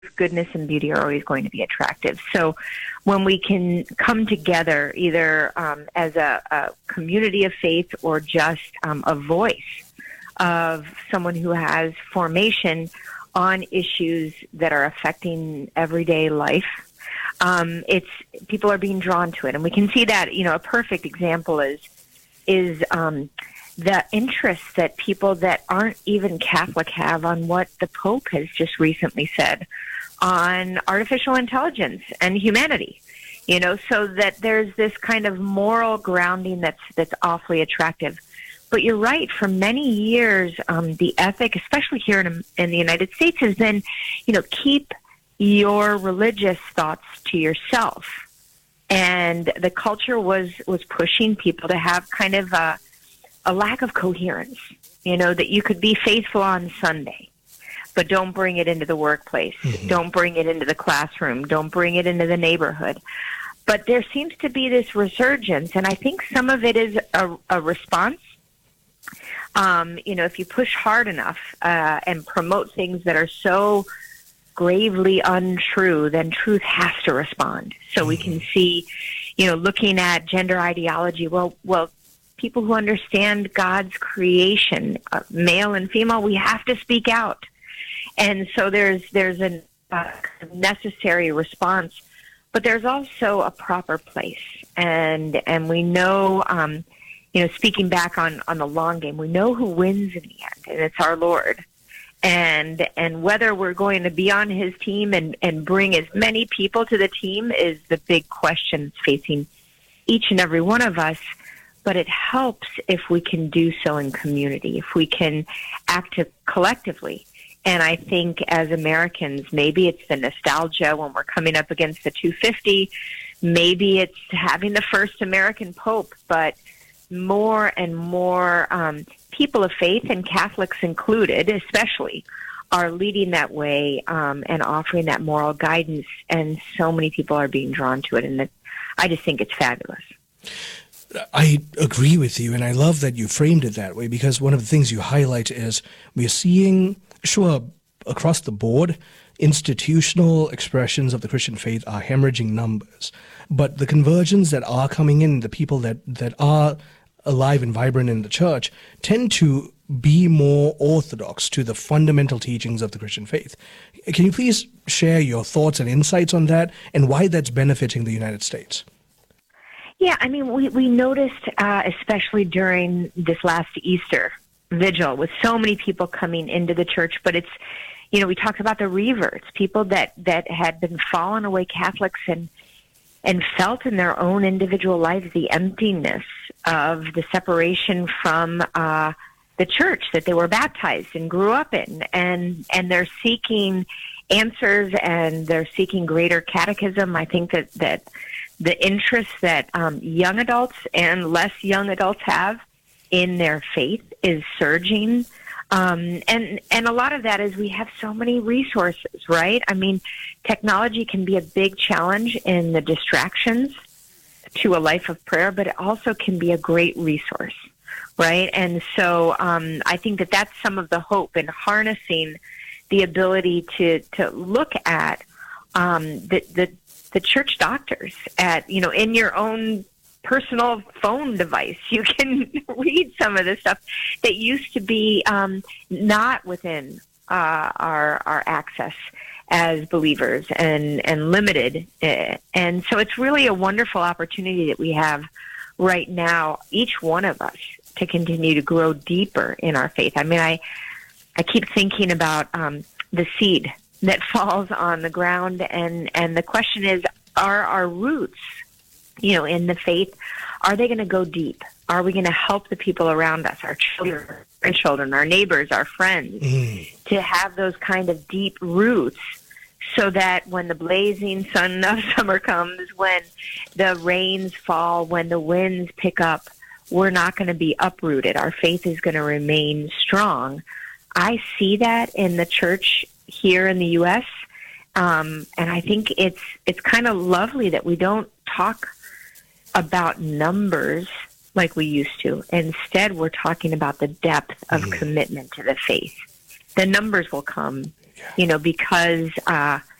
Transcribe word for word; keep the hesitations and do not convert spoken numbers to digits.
goodness and beauty are always going to be attractive. So when we can come together either um, as a, a community of faith or just um, a voice of someone who has formation on issues that are affecting everyday life, um, it's people are being drawn to it. And we can see that, you know, a perfect example is is um, the interest that people that aren't even Catholic have on what the Pope has just recently said on artificial intelligence and humanity, you know, so that there's this kind of moral grounding that's that's awfully attractive. But you're right, for many years, um, the ethic, especially here in, in the United States, has been, you know, keep your religious thoughts to yourself. And the culture was, was pushing people to have kind of a, a lack of coherence, you know, that you could be faithful on Sunday, but don't bring it into the workplace. Mm-hmm. Don't bring it into the classroom. Don't bring it into the neighborhood. But there seems to be this resurgence, and I think some of it is a, a response. Um, you know, if you push hard enough uh, and promote things that are so gravely untrue, then truth has to respond. So mm-hmm. we can see, you know, looking at gender ideology, well, well, people who understand God's creation, uh, male and female, we have to speak out. And so there's there's a uh, necessary response, but there's also a proper place. And and we know, um, you know, speaking back on, on the long game, we know who wins in the end, and it's our Lord. And and whether we're going to be on his team and, and bring as many people to the team is the big question facing each and every one of us. But it helps if we can do so in community, if we can act collectively. And I think as Americans, maybe it's the nostalgia when we're coming up against the two fifty, maybe it's having the first American Pope, but more and more um, people of faith, and Catholics included especially, are leading that way um, and offering that moral guidance, and so many people are being drawn to it, and it, I just think it's fabulous. I agree with you, and I love that you framed it that way, because one of the things you highlight is we are seeing, sure, across the board, institutional expressions of the Christian faith are hemorrhaging numbers, but the conversions that are coming in, the people that, that are alive and vibrant in the church, tend to be more orthodox to the fundamental teachings of the Christian faith. Can you please share your thoughts and insights on that, and why that's benefiting the United States? Yeah, I mean, we, we noticed, uh, especially during this last Easter vigil, with so many people coming into the church, but it's, you know, we talked about the reverts, people that, that had been fallen away Catholics and and felt in their own individual lives the emptiness of the separation from uh, the church that they were baptized and grew up in, and and they're seeking answers, and they're seeking greater catechism. I think that, that the interest that um, young adults and less young adults have in their faith is surging. Um, and, and a lot of that is we have so many resources, right? I mean, technology can be a big challenge in the distractions to a life of prayer, but it also can be a great resource, right? And so um, I think that that's some of the hope in harnessing the ability to, to look at um, the, the, the church doctors at, you know, in your own personal phone device. You can read some of the stuff that used to be um, not within uh, our our access as believers, and, and limited. And so it's really a wonderful opportunity that we have right now, each one of us, to continue to grow deeper in our faith. I mean, I, I keep thinking about um, the seed that falls on the ground, and, and the question is, are our roots, you know, in the faith, are they going to go deep? Are we going to help the people around us, our children, our grandchildren, our neighbors, our friends, mm. to have those kind of deep roots, so that when the blazing sun of summer comes, when the rains fall, when the winds pick up, we're not going to be uprooted. Our faith is going to remain strong. I see that in the church here in the U S, um, and I think it's it's kind of lovely that we don't talk about numbers like we used to. Instead, we're talking about the depth of mm. commitment to the faith. The numbers will come, you know, because uh,